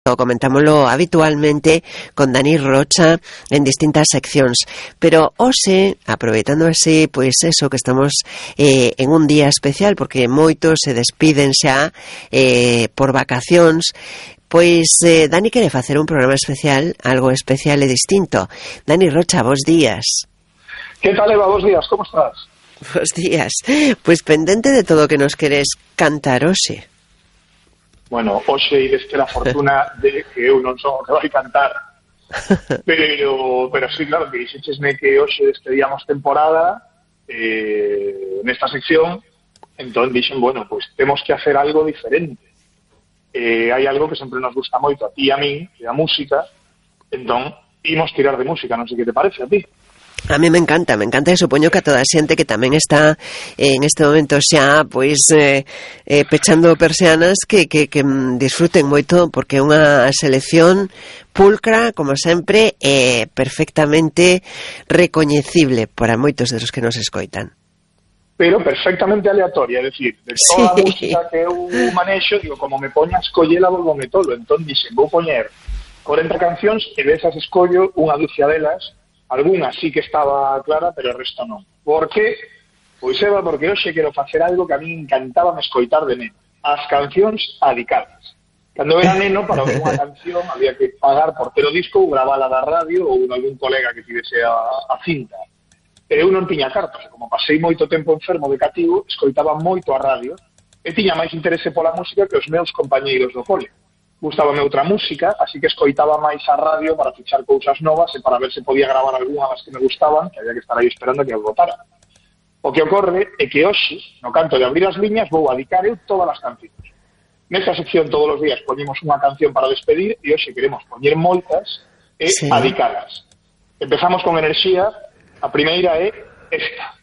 comentámoslo habitualmente con Dani Rocha en distintas seccións, pero hoxe, aproveitando así, pois eso, que estamos en un día especial, porque moitos se despiden xa por vacacións, pois Dani quere facer un programa especial, algo especial e distinto. Dani Rocha, bos días. Que tal, Eva? Bos días, como estás? Bos días. Pois pendente de todo o que nos queres cantar hoxe. Bueno, hoxe ides ter a fortuna de que eu non son o que vai cantar, pero sí, claro, que dixéchesme que hoxe despedíamos temporada nesta sección, entón dixen, bueno, pues temos que hacer algo diferente. Hai algo que sempre nos gusta moito a ti e a mí, que é a música, entón imos tirar de música, non sei que te parece a ti. A mí me encanta e supoño que a toda a xente que tamén está en este momento xa pois pechando persianas que disfruten moito, porque é unha selección pulcra, como sempre, perfectamente recoñecible para moitos de los que nos escoitan. Pero perfectamente aleatoria, é dicir, de toda a música que eu manexo, digo, como me poña a escollela, volvome todo, entón dixen, vou poñer 40 cancións e desas escollo unha dúcia delas. Alguna sí que estaba clara, pero o resto non. Por que? Pois, Eva, porque hoxe quero facer algo que a mí encantaba me escoitar de neno. As cancións adicadas. Cando era neno, para oír unha canción, había que pagar por ter o disco ou gravala da radio ou algún colega que tivese a cinta. Eu non tiña cartas. Como pasei moito tempo enfermo de cativo, escoitaba moito a radio e tiña máis interese pola música que os meus compañeiros do cole. Gustábame outra música, así que escoitaba máis a radio para fichar cousas novas e para ver se podía gravar algunha das que me gustaban, que había que estar aí esperando que eu votara. O que ocorre é que hoxe, no canto de abrir as liñas, vou adicar eu todas as cancións. Nesta sección todos os días poñemos unha canción para despedir e hoxe queremos poñer moitas e adicadas. Empezamos con enerxía, a primeira é esta.